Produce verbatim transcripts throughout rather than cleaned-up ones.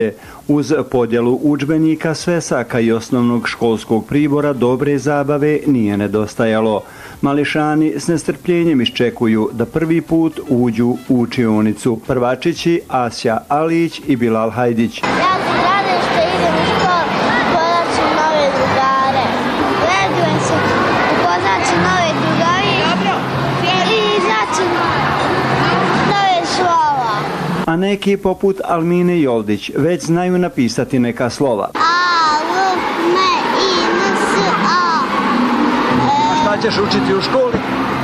Uz podjelu udžbenika, svesaka i osnovnog školskog pribora dobre zabave nije nedostajalo. Mališani s nestrpljenjem iščekuju da prvi put uđu u učionicu. Prvačići Asja Alić i Bilal Hajdić. Ja se radim što idem u školu, upoznat ću nove drugare. Radujem se, upoznat ću nove drugarije i znači nove slova. A neki poput Almine Joldić već znaju napisati neka slova. A, L, M, I, N, S, A. Šta ćeš učiti u školi?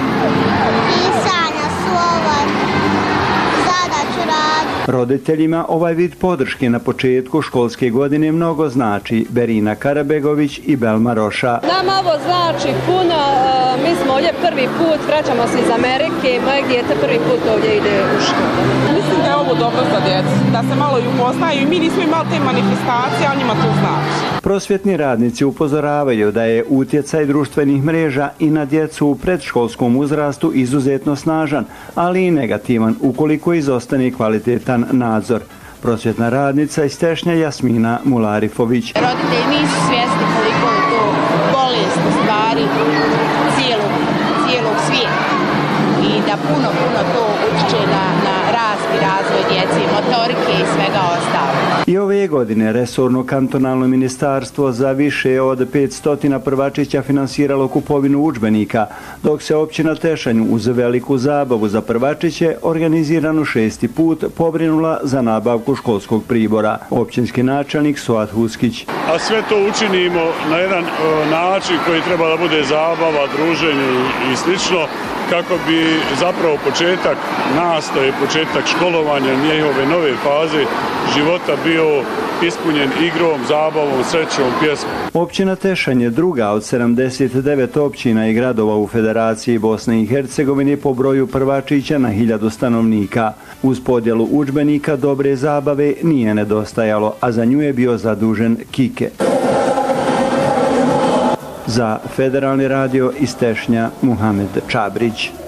Pisanja slova. Sada ću raditi. Roditeljima ovaj vid podrške na početku školske godine mnogo znači. Berina Karabegović i Belma Roša. Nama ovo znači puno. Mi smo ovdje prvi put, vraćamo se iz Amerike i moje dijete prvi put ovdje ide u školu. Mislim da je ovo dobro za djecu, da se malo i upoznaju i mi nismo imali te manifestacije, a njima to znači. Prosvjetni radnici upozoravaju da je utjecaj društvenih mreža i na djecu u predškolskom uzrastu izuzetno snažan, ali i negativan ukoliko izostane kvalitetan nadzor. Prosvjetna radnica iz Tešnja Jasmina Mularifović. Roditelji nisu svjesni koliko je to bolest u stvari cijelog, cijelog svijeta i da puno, puno to utječe na, na rast i razvoj djece, motorike i svega ostalo. I ove godine resorno kantonalno ministarstvo za više od petsto prvačića finansiralo kupovinu udžbenika, dok se općina Tešanj uz veliku zabavu za prvačiće organiziranu šesti put pobrinula za nabavku školskog pribora. Općinski načelnik Suat Huskić. A sve to učinimo na jedan način koji treba da bude zabava, druženje i slično, kako bi zapravo početak nastave, početak školovanja, njihove nove faze života bio ispunjen igrom, zabavom, srećom, pjesmom. Općina Tešanj je druga od sedamdeset devet općina i gradova u Federaciji Bosne i Hercegovine po broju prvačića na hiljadu stanovnika. Uz podjelu udžbenika dobre zabave nije nedostajalo, a za nju je bio zadužen Kike. Za Federalni radio iz Tešnja Muhamed Čabrić.